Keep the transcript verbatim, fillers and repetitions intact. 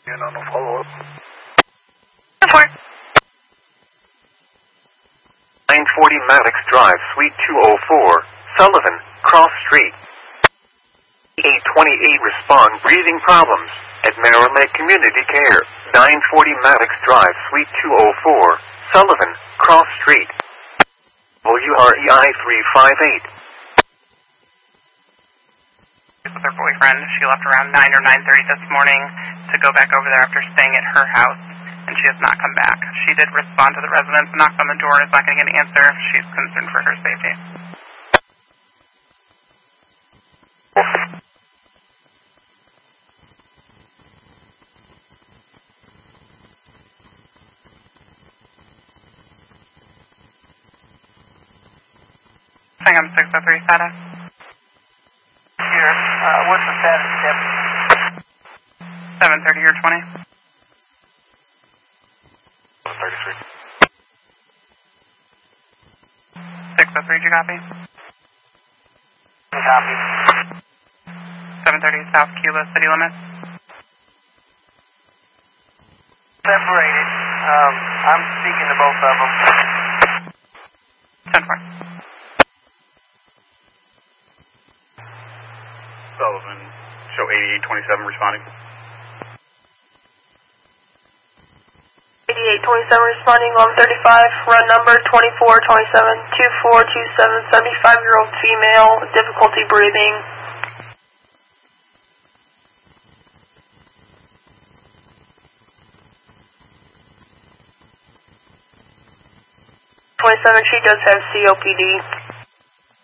And on the follow-up. nine forty Maddox Drive, Suite two oh four, Sullivan, Cross Street. eight twenty-eight respond breathing problems at Merrimack Community Care. nine forty Maddox Drive, Suite two oh four, Sullivan, Cross Street. W R E I three five eight. With her boyfriend, she left around nine or nine thirty this morning to go back over there after staying at her house, and she has not come back. She did respond to the residence, knocked on the door, and is not going to get an answer. She's concerned for her safety. Sangam six oh three status. Here, uh, what's the status, Captain? seven thirty or twenty. thirty-three. six oh three, did you copy? Copy. seven thirty South Kilo city limits. Separated. Um, I'm speaking to both of them. ten four. Sullivan, show eighty-eight twenty-seven responding. eighty-eight twenty-seven responding, eleven thirty-five, run number twenty-four twenty-seven, two four two seven, seventy-five-year-old female, difficulty breathing. twenty-seven, she does have C O P D.